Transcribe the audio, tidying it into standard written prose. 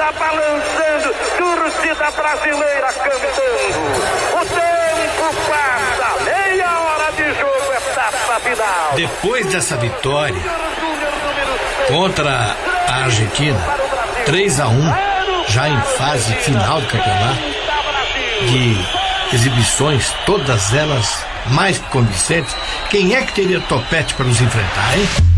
torcida balançando, torcida brasileira cantando. O tempo passa, meia hora de jogo, etapa final. Depois dessa vitória contra a Argentina, 3-1, já em fase final do campeonato, de exibições, todas elas mais convincentes, quem é que teria topete para nos enfrentar, hein?